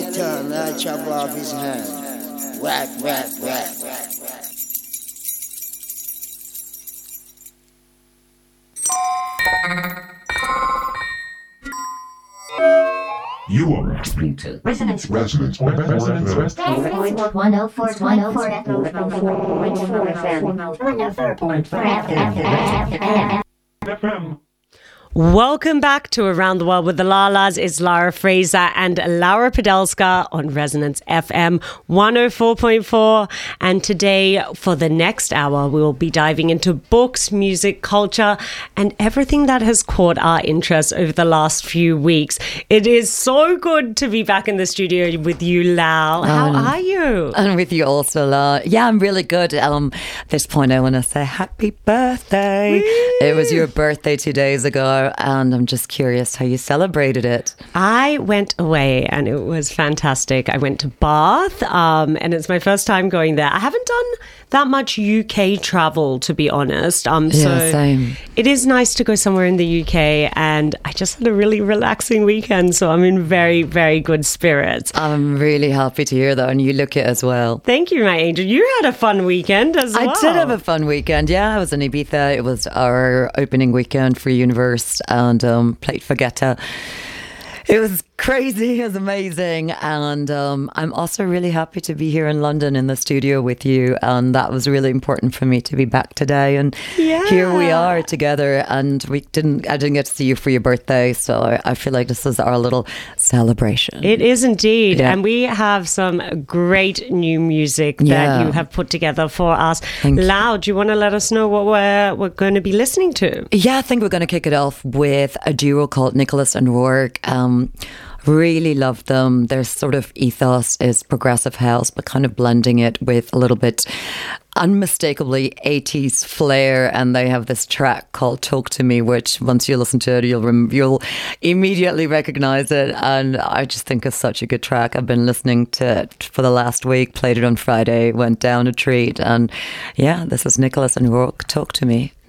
your tongue, I'll chop off his hand. Whack, whack, whack. You are listening to Resonance 104.4 FM. Welcome back to Around the World with the Lalas. It's Lara Fraser and Laura Podolska on Resonance FM 104.4. And today, for the next hour, we will be diving into books, music, culture, and everything that has caught our interest over the last few weeks. It is so good to be back in the studio with you, Lau. How are you? And with you also, La. Yeah, I'm really good. At this point, I want to say happy birthday. Woo! It was your birthday 2 days ago. And I'm just curious how you celebrated it. I went away and it was fantastic. I went to Bath and it's my first time going there. I haven't done that much UK travel, to be honest. So same. It is nice to go somewhere in the UK, and I just had a really relaxing weekend. So I'm in very, very good spirits. I'm really happy to hear that, and you look it as well. Thank you, my angel. You had a fun weekend as well. I did have a fun weekend, yeah. I was in Ibiza. It was our opening weekend for Universe and played Fogetta. It was crazy, it was amazing, and I'm also really happy to be here in London in the studio with you, and that was really important for me to be back today, and here we are together, and I didn't get to see you for your birthday, so I feel like this is our little celebration. It is indeed, and we have some great new music that you have put together for us. Lau, do you want to let us know what we're going to be listening to? Yeah, I think we're going to kick it off with a duo called Nicholas and Rourke. Really love them. Their sort of ethos is progressive house, but kind of blending it with a little bit unmistakably 80s flair, and they have this track called Talk to Me, which once you listen to it you'll immediately recognize it, and I just think it's such a good track. I've been listening to it for the last week, played it on Friday, went down a treat, and yeah, this is Nicholas and Rourke, Talk to Me.